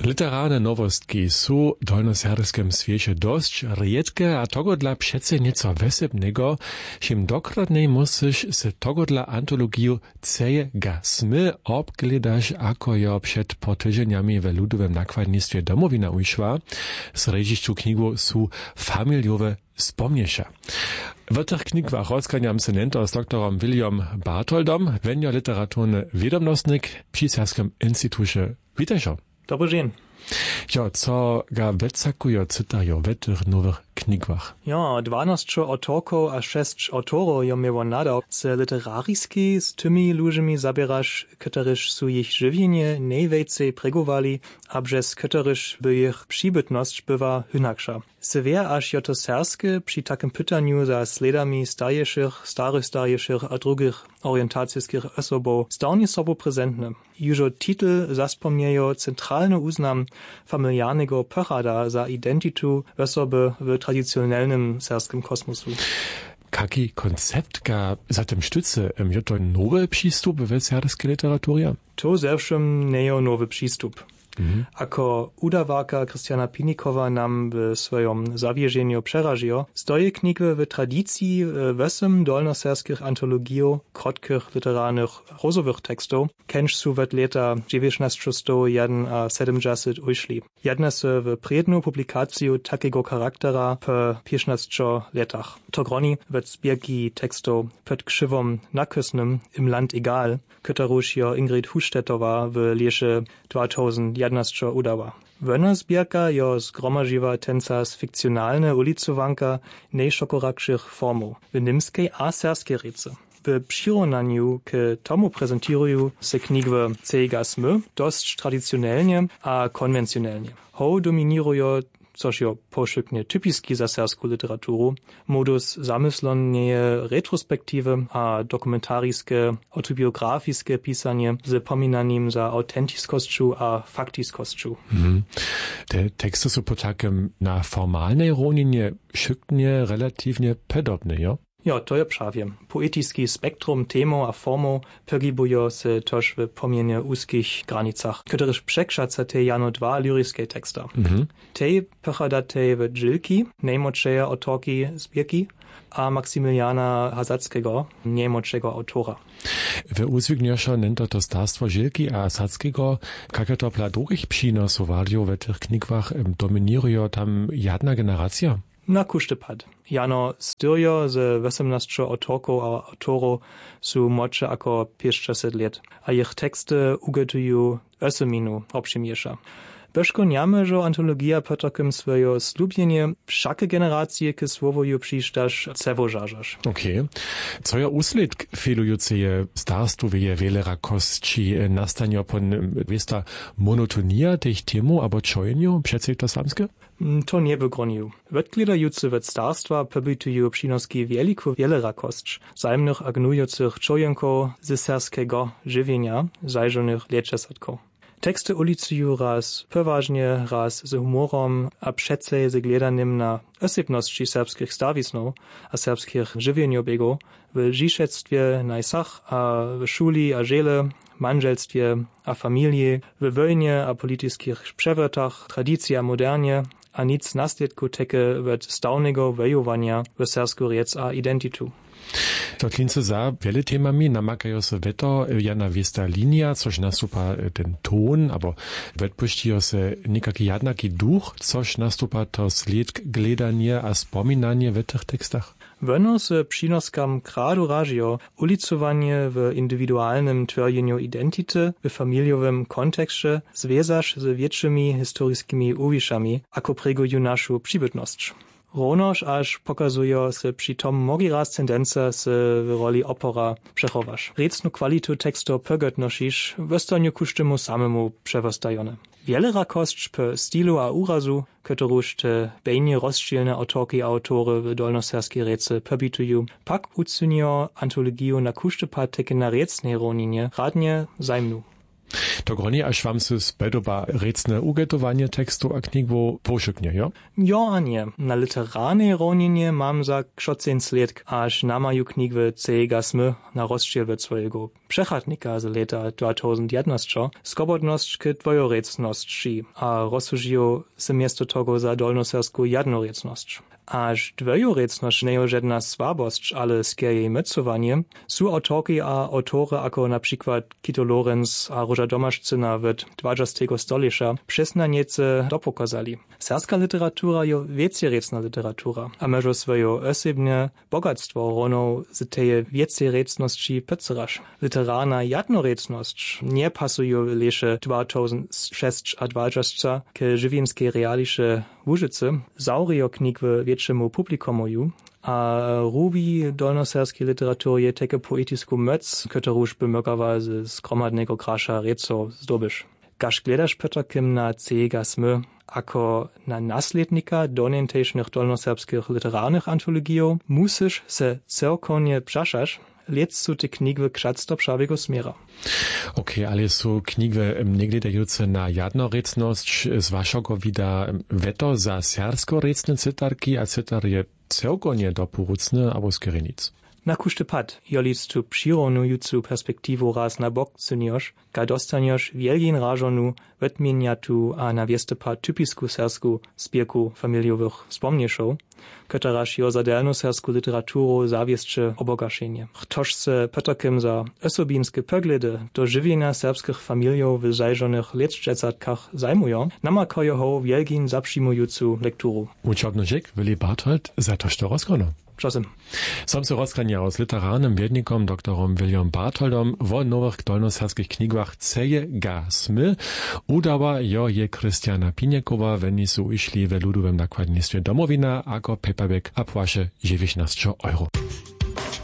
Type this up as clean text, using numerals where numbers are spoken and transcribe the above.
Literarne nowostki su w dolnoserbskim świecie dość riedke, a tego dla przece nieco wesebnego, czym dokładniej musisz se tego dla antologiju cejega smy obgledasz, ako jo przed potydzieniami w ludowym nakładnictwie Domowina ujszła, z režišću knigu su familiowe spomnieša. W tych knigach rozkaniam se nento z doktorom William Bartoldom, wenjo literaturny wiadomostnik przy Serbskim Instytucie. Witajcie. Dobry dzień. Jo, co ga wetsakujo cytajo w tych nowych knigach? Ja, 12 autorko a 6 autoro jo mieło nadał, se literariski z tymi ludźmi zabierasz, któryż su ich żywienie najwięcej pregowali, a przez któryż by ich przybytność bywa hynaksza. Se wie, aż jo to serskie przy takim pytaniu za sledami starych a drugich orientacijskich osobów stawnie sobą prezentne. Jużo titel zaspomniejo centralny uznam familiarnego pochada za identitu osoby w tradycjonalnym serskim kosmosu. Jaki koncept ga za tym sztyce? Je to nowy przystup w serskiej literaturze? To zewszym nie nowy przystup. Ako udawarka Krystiana Pinikowa nam w swoim zawierzeniu przeraziło, stoje knigy w tradycji wesem dolnoserskich antologijów, krotkich literarnych rozowych tekstów, kenž su w lata 1901 a 70 ujszli. Jedna se w predną publikację takiego charaktera po 15 latach. To groni w zbierki tekstów pod krzywom nakysnym im Land egal, któreż jo Ingrid Hustettowa w liesze 2011 udała. Wena zbierka jo zgromadziła tencas fikcjonalne ulicowanka najszokorakszych formów w niemskiej a serskiej rece. W przyrównaniu k tomu prezentują se knigi cejega smy dość tradycjonalnie a konwencjonalnie. Ho dominują, což jo pošyknie typiski za sersku literaturu, modus zamyslonie retrospektive a dokumentarijske, autobiografiske pisanie z pominaním za autentiskosću a faktiskosću. Te teksty są po takim na formalnej równinie šyknie relatywnie podobne, jo? Ja, to je prawie. Poetiski spektrum temo a formo pogibują se toż w pomienie uskich granicach, któreż przekrzacza te jano dwa lyriskie teksta. Te pochodate w dżilki, najmłodszej autorki zbierki, a Maksymiliana Hazackiego, najmłodszego autora. W uzwigniosza nento to starstwo Żilki a Hazackiego, jak to dla drugich przynosowało w tych knigach, dominują tam jedna generacja? Na kuštepad. Jano Styrjo z 18 autorków a autorów su młodsze ako 50 lat, a ich teksty ugotują 8 minut obšimniejsza. Beszkoniamy, że antologia po takim swoje slubienie wszakie generacje k słowoju przysztasz cewożarzasz. Okej. Co ja usled felujące starstwu je wiele rakości nastanie pon wiesta monotonia tych temu, albo czojeniu, przecież to samskie? To nie wygronił. Wetglidający w starstwa pobytują przynoski wiele rakość, zajemnych a gnujących czojenków ze serskiego żywienia, zajrzonych leczesatków. Teksty ulicują raz poważnie, raz z humorem, a przece z gledaniem na osobności serbskich stawisnów a serbskich żywieniobiegów w dziszectwie najsach, a w szuli a żele, manżelstwie a familii, w wojnie a politycznych przewrotach, tradycji a modernie, a nic nasljedku teke od stałego wojowania w sersku riec a identitu. To klince za wiele temami namakają se weto jana wiesta linia, což nastupa ten ton, abo wetpuścijo se nikaki jadnaki duch, což nastupa to sled gledanie a spominanie w tych tekstach. Weno se przynoskam kradu ražio ulicowanie w indywidualnym tworjeniu identity w familiowym kontekście związasz z większymi historyjskimi uwiszami, ako preguju naszą przybytność. Ronoż aż pokazują se przy tom mogi raz tendencja se w roli opora przechowasz. Recnu kwalitu tekstu pogotnosisz, w staniu kusztemu samemu przewostajone. Wiele rakość po stylu a urazu, któreż te bejnie rozdzielne autorki a autory w dolnoserskiej rece pobitują, pak ucunią antologiju na kusztepad teke na recnej roninie radnie zajmnu. To gronie aż wam se spedoba recne ugetowanie tekstu a knigwo poszuknie, jo? Jo, a nie. Na literarnej roninie mam za krzocen sled, aż namaju knigwy cejega smy na rozstrzelwet swojego przechadnika z leta 2011 skobodność k dwojorecności, a rozsužijo se miesto tego za dolnosersku jednorecność. Aż dwojorecność nie żadna słabość, ale skierej mycowanie, su autorki a autory ako na przykład Kito Lorenz a Róża Domaszczyna w 20. stolesza przesna niece dopokazali. Serska literatura jo wiecierecna literatura, a mežo swoje osobne bogactwo rono z teje wiecierecności pycerasz. Literarna jednorecność nie pasuje lesze 2006 a 20 k żywienskiej realisze Łużycy, zaurio knigwy wieczemu publikomoju, a rubi dolnoserskiej literaturie teke poetisku möc, ktoruż bymökawa z skromadnego krasza reco zdobysz. Każ gledasz Petrkiem na cejega smy, ako na naslednika donentejsznych dolnoserbskich literarnych antologijów, musisz se celkonie przaszasz, lec su te knigwy krzacto prawego smiera. Okay, ale su knigwy nie gledajuce na jednorecność, z waszego wida weto za sersko-recne cytarki, a cytar je celkonie doporucne, abo z Kyrenic. Na kuszty pad, jolic tu přironujucu perspektivu raz na bok cynioš, ka dostanioš wielgin rażonu wetmieniatu a na wiestepad typisku sersku spierku familiowych wspomnieszów, ktoraż jo za delnosersku literaturu zawieszcze obogaszenie. Chtoż se Petrkiem za osobinskie pogledy do żywienia serbskich familiów w zajrzonych leczecatkach zajmują, namakojo ho wielgin zaprzyjmujucu lekturu. Uczobnožek Willi Barthold za to, što rozkono. Czasem. Sam se rozkranjał z literarnym wiednikom doktorom William Bartholdom o nowych dolnoserskich knigach cejega smy udała jo je Krystiana Piniekowa, wenn su išli w ludowym nakładnictwie Domowina, ako paperback a płasze 19 €.